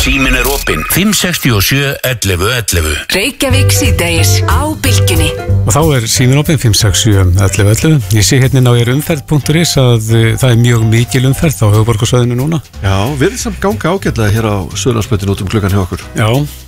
Síminn er opinn 567 11 11. Reykjavík síðdegis á Bylgjunni. Og þá er síminn opinn 567 11 11. Ég sé hérna á umferð.is að það er mjög mikil umferð á höfuðborgarsvæðinu núna. Já, við samt ganga ágætlega hér á Suðurlandsbrautinni út klukkan hjá okkur. Já,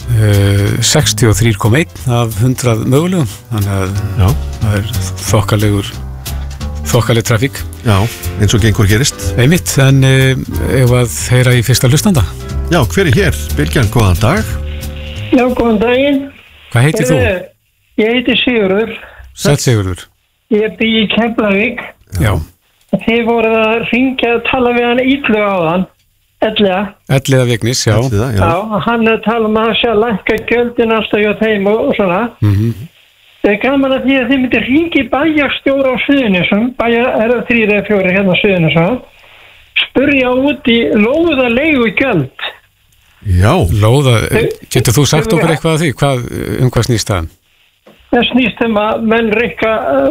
63,1 af 100 mögulegum. Þannig að það er þokkaleg trafík. Já, eins og gengur gerist. Einmitt, en ef að heyra í fyrsta hlustanda. Já, hver er hér? Bylgjan, góðan dag. Já, góðan daginn. Hvað heitir þú? Ég heiti Sigurður. Sæll Sigurður. Ég bý í Keflavík. Já. Þið voruð að ringja að tala við hann Illu áðan. Elliða Vignis, já. Já, hann er að tala að sé að lækka gjöldin alltaf hjá þeim og svona. Það er gaman að því að þið myndir ringi bæjarstjóra á Suðurnesjum, er það 3 eða 4 hérna á Suðurnesjum, spurja út í lóðalegu gjöld. Já. Getur þú sagt okkur eitthvað af því? Hvað snýst það? Það snýst að menn reikka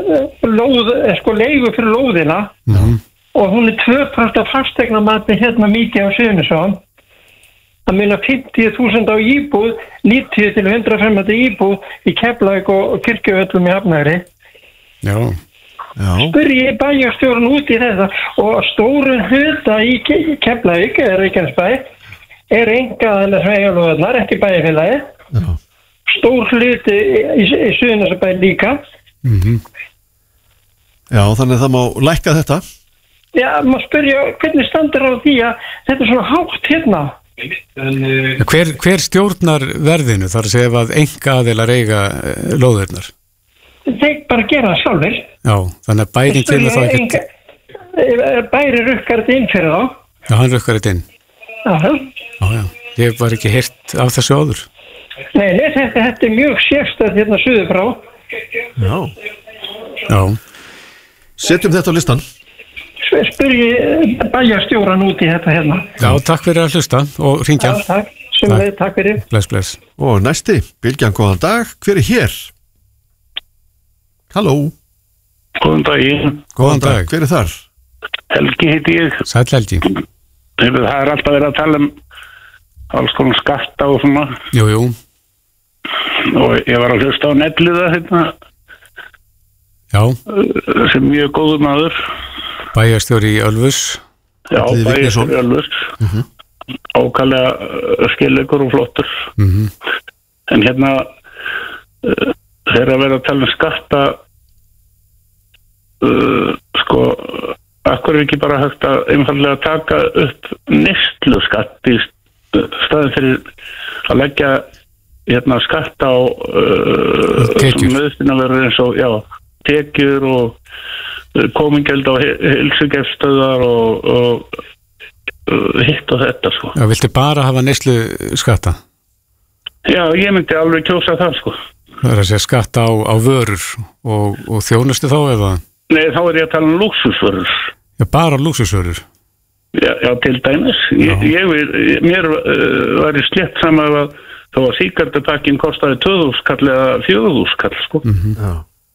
leigu fyrir lóðina og hún er 2% af fasteignamatni hérna mikið á Suðurnesjum. Það meina 50.000 á íbúð, 90 til 105 íbúð í Keflavík og Kirkjuvöllum í Hafnarfirði. Já. Spurði bæjarstjórinn út í þetta og stórun hluta í Keflavík, Reykjanesbæ, er einkaaðilar sem eiga lóðirnar, ekki bæjarfélagi. Stór hluti í Suðurnesjabæ líka. Já, þannig það má lækka þetta. Já, maður spurja hvernig standur á því að þetta er svona hátt hérna. Hver stjórnar verðinu þar að segja ef að einkaaðilar eiga lóðirnar? Þeir bara gera það sjálfur. Já, þannig að bærin kemur þá ekkert... Bæri rukkar þetta inn fyrir þá. Já, hann rukkar þetta inn. Já. Ég var ekki heyrt af þessu áður. Nei, þetta er mjög sérstætt hérna suður frá. Já. Setjum þetta á listan. Spurji bæjarstjóran út í þetta hérna. Já, takk fyrir að hlusta og hringja. Já, takk. Takk fyrir. Bless. Og næsti, Bylgjan, góðan dag. Hver er hér? Halló. Góðan daginn. Góðan dag. Hver er þar? Helgi heiti ég. Sæll Helgi. Það er alltaf verið að tala alls konar skatta og svona. Jú. Og ég var að hlusta á Nelliða hérna. Já. Sem mjög góður maður. Bæjarstjóri í Ölfus. Já, bæjarstjóri í Ölfus. Ákaflega skillegur og flottur. En hérna þegar að vera að tala skatta akkur er ekki bara hægt að einfallega taka upp neysluskatt í staðin fyrir að leggja hérna skatta á meðstinaverður eins og tekjur og komingjöld á heilsugefstöðar og hitt og þetta sko. Já, viltu bara hafa neysluskatta? Já, ég myndi alveg kjósa það sko. Það er að segja skatta á vörur og þjónustu þá eða? Nei, þá er ég að tala um lúxusvörur. Já, bara lúxusvörur? Já, til dæmis. Mér var í slétt saman að þá að sígarettupakkinn kostaði 2.000 kall eða 4.000 kall sko.